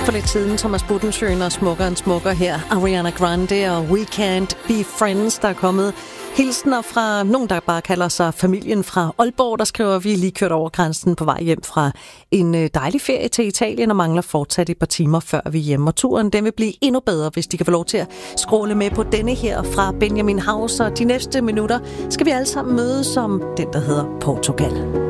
For lidt siden, Thomas Budensjøen og smukker her. Ariana Grande og We Can't Be Friends, der er kommet hilsener fra nogen, der bare kalder sig familien fra Aalborg, der skriver, vi lige kørt over grænsen på vej hjem fra en dejlig ferie til Italien og mangler fortsat et par timer, før vi er hjemme. Og turen, den vil blive endnu bedre, hvis de kan få lov til at scrolle med på denne her fra Benjamin Haus. Og de næste minutter skal vi alle sammen mødes om den, der hedder Portugal.